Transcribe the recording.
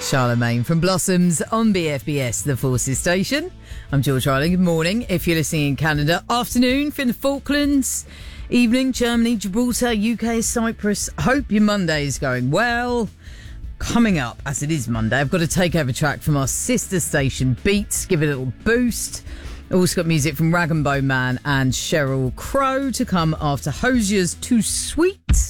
Charlemagne from Blossoms on BFBS, the Forces Station. I'm George Riley. Good morning if you're listening in Canada. Afternoon from the Falklands. Evening, Germany, Gibraltar, UK, Cyprus. Hope your Monday is going well. Coming up, as it is Monday, I've got a takeover track from our sister station, Beats. Give it a little boost. Also got music from Rag and Bone Man and Sheryl Crow to come after Hosier's Too Sweet.